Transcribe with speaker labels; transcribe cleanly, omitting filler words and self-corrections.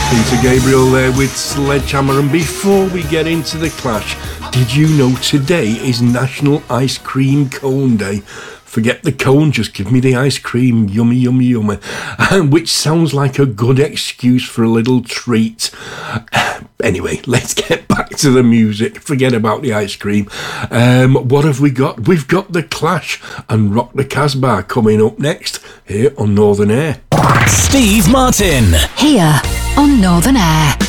Speaker 1: Peter Gabriel there with Sledgehammer. And before we get into the clash, did you know today is National Ice Cream Cone Day? Forget the cone, just give me the ice cream. Yummy, yummy, yummy. Which sounds like a good excuse for a little treat. Anyway, let's get back to the music. Forget about the ice cream. What have we got? We've got The Clash and Rock the Casbah coming up next here on Northern Air.
Speaker 2: Steve Martin.
Speaker 3: Here on Northern Air.